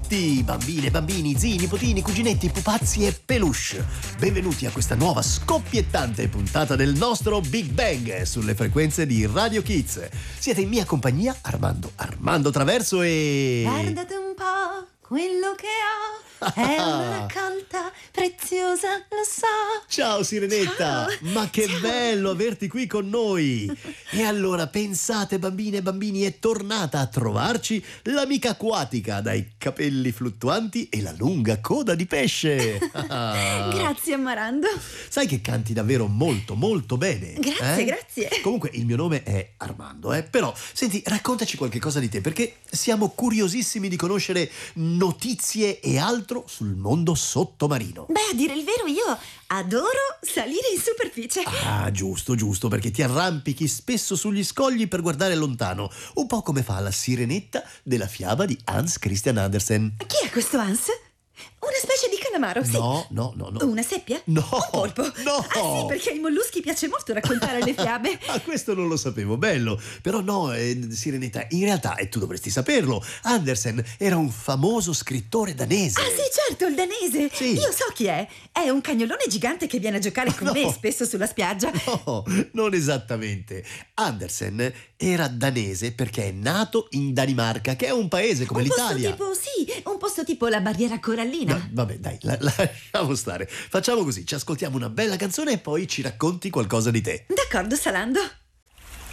tutti, bambine, bambini, zii, nipotini, cuginetti, pupazzi e peluche. Benvenuti a questa nuova scoppiettante puntata del nostro Big Bang sulle frequenze di Radio Kids. Siete in mia compagnia, Armando Traverso e... Guardate un po' quello che ho. È una raccolta preziosa, lo so. Ciao Sirenetta, Ciao. ma che Ciao. bello averti qui con noi. E allora pensate, bambine e bambini, è tornata a trovarci l'amica acquatica dai capelli fluttuanti e la lunga coda di pesce. Grazie, Marando. Sai che canti davvero molto molto bene. Grazie, grazie. Comunque il mio nome è Armando, però senti, raccontaci qualche cosa di te, perché siamo curiosissimi di conoscere notizie e altro sul mondo sottomarino. Beh, a dire il vero, io adoro salire in superficie. Ah, giusto, perché ti arrampichi spesso sugli scogli per guardare lontano, un po' come fa la sirenetta della fiaba di Hans Christian Andersen. Chi è questo Hans? Una specie di calamaro, sì. No. Una seppia? No. Un polpo? No. Ah sì, perché ai molluschi piace molto raccontare le fiabe. Ah, questo non lo sapevo, bello. Però no, Sirenetta, in realtà, e tu dovresti saperlo, Andersen era un famoso scrittore danese. Ah sì, certo, il danese. Sì. Io so chi è. È un cagnolone gigante che viene a giocare con No. me spesso sulla spiaggia. No, non esattamente. Andersen era danese perché è nato in Danimarca, che è un paese come l'Italia. Un posto tipo la barriera corallina. Vabbè, dai, lasciamo stare. Facciamo così, ci ascoltiamo una bella canzone e poi ci racconti qualcosa di te. D'accordo, Salando.